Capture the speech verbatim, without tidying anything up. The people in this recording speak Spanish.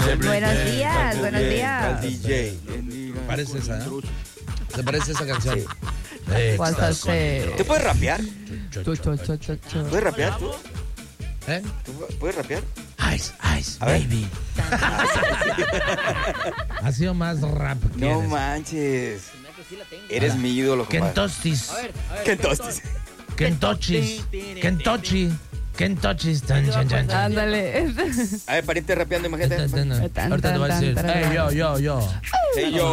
Buenos días, buenos días. D J. Parece esa, ¿no? ¿Te parece esa canción? Sí. Pásate. ¿Te puedes rapear? Chu, chu, chu, chu, chu. ¿Puedes rapear tú? ¿Eh? ¿Tú puedes rapear? Ice, ice, A ver. baby. Ha sido más rap que No eres. manches. Eres mi ídolo, compadre. Kentostis. Kentostis. Kentochis. Kentochi. Kentochis. Tan, chan, chan, chan. Ándale. A ver, pariente rapeando, imagínate. Ahorita te voy a decir. Hey, yo, yo, yo. Hey, yo.